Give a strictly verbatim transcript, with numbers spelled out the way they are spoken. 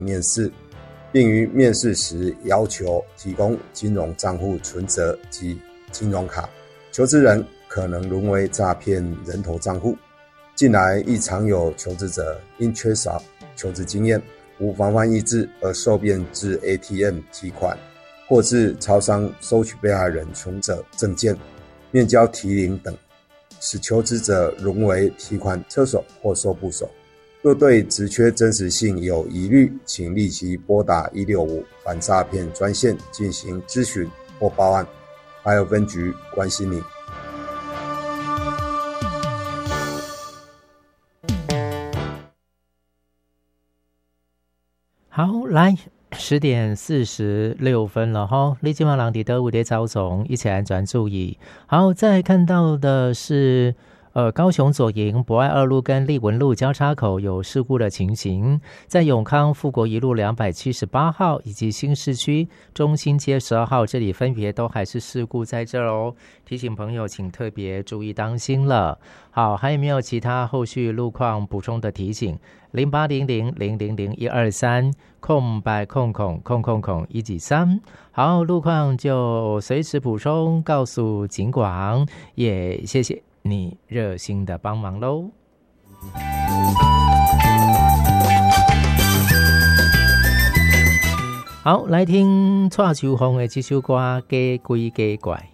面试，并于面试时要求提供金融账户存折及金融卡，求职人可能沦为诈骗人头账户。近来亦常有求职者因缺少求职经验，无防范意志而受骗至 A T M 提款，或是超商收取被害人存折证件、面交提领等，使求职者沦为提款车手或收部手。若对职缺真实性有疑虑，请立即拨打一六五反诈骗专线进行咨询或报案，还有分局关心你。 好，来十点四十六分了哈，你今晚朗迪德五碟招总一起来专注意。好，再看到的是呃，高雄左营博爱二路跟立文路交叉口有事故的情形，在永康富国一路两百七十八号以及新市区中心街十二号，这里分别都还是事故在这哦，提醒朋友请特别注意当心了。好，还有没有其他后续路况补充的提醒？零八零零零零零一二三空白空空空空空一几三。好，路况就随时补充告诉警广，也谢谢你热心的帮忙咯。好，来听蔡秋凤的这首歌《假鬼假怪》。